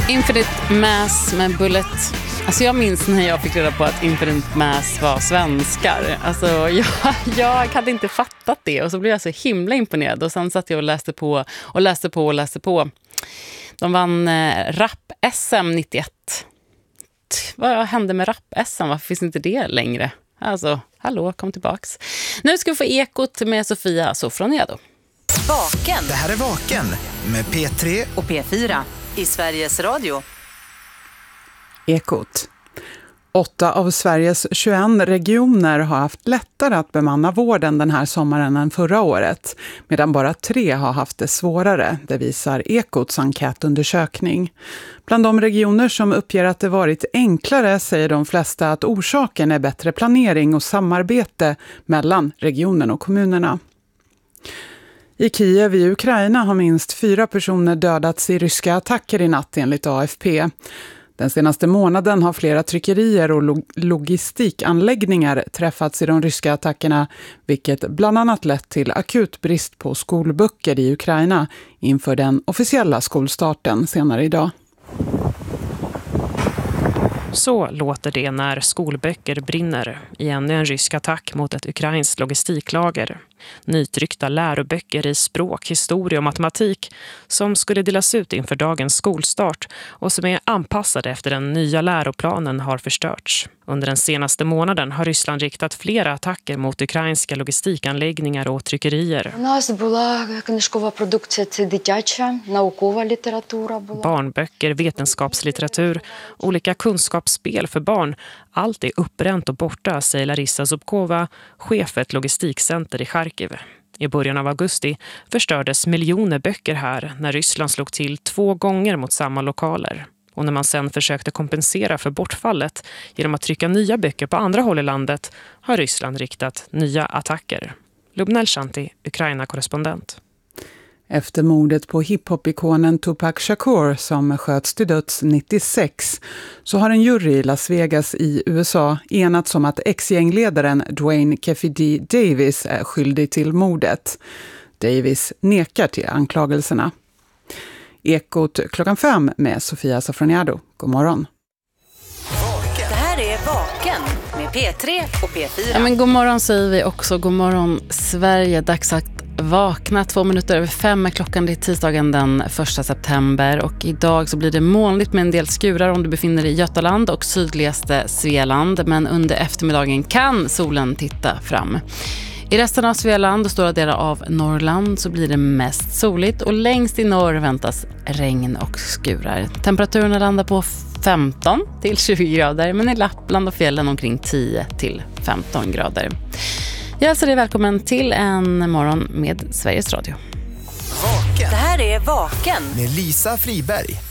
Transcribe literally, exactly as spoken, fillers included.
Infinite Mass med Bullet. Alltså jag minns när jag fick reda på att Infinite Mass var svenskar. Alltså jag, jag hade inte fattat det. Och så blev jag så himla imponerad. Och sen satt jag och läste på och läste på och läste på. De vann eh, rap-S M nittioett. Vad hände med rap-S M? Varför finns inte det längre? Alltså, hallå, kom tillbaks. Nu ska vi få ekot med Sofia Sofroniado. Vaken. Det här är Vaken med P tre och P fyra i Sveriges Radio. Ekot. Åtta av Sveriges tjugoett regioner har haft lättare att bemanna vården den här sommaren än förra året, medan bara tre har haft det svårare, det visar Ekots enkätundersökning. Bland de regioner som uppger att det varit enklare säger de flesta att orsaken är bättre planering och samarbete mellan regionen och kommunerna. I Kiev i Ukraina har minst fyra personer dödats i ryska attacker i natt enligt A F P. Den senaste månaden har flera tryckerier och log- logistikanläggningar träffats i de ryska attackerna, vilket bland annat lett till akut brist på skolböcker i Ukraina inför den officiella skolstarten senare idag. Så låter det när skolböcker brinner i ännu en rysk attack mot ett ukrainskt logistiklager. Nytryckta läroböcker i språk, historia och matematik som skulle delas ut inför dagens skolstart och som är anpassade efter den nya läroplanen har förstörts. Under den senaste månaden har Ryssland riktat flera attacker mot ukrainska logistikanläggningar och tryckerier. Barnböcker, vetenskapslitteratur, olika kunskapsspel för barn. Allt är uppbränt och borta, säger Larissa Zubkova, chef för ett logistikcenter i Charkiv. I början av augusti förstördes miljoner böcker här när Ryssland slog till två gånger mot samma lokaler. Och när man sen försökte kompensera för bortfallet genom att trycka nya böcker på andra håll i landet har Ryssland riktat nya attacker. Lubna Elshanti, Ukraina-korrespondent. Efter mordet på hiphop-ikonen Tupac Shakur som sköts till döds nittiosex så har en jury i Las Vegas i U S A enats om att ex-gängledaren Dwayne Keffe D. Davis är skyldig till mordet. Davis nekar till anklagelserna. Ekot klockan fem med Sofia Sofroniado. God morgon. Det här är Vaken med P tre och P fyra. Ja, men god morgon säger vi också. God morgon Sverige. Dags att vakna. Två minuter över fem är klockan. Det är tisdagen den första september. Och idag så blir det molnigt med en del skurar om du befinner dig i Götaland och sydligaste Svealand. Men under eftermiddagen kan solen titta fram. I resten av Svealand och stora delar av Norrland så blir det mest soligt och längst i norr väntas regn och skurar. Temperaturen landar på femton till tjugo grader men i Lappland och fjällen omkring tio till femton grader. Jag hälsar dig välkommen till en morgon med Sveriges Radio. Vaken. Det här är Vaken med Lisa Friberg.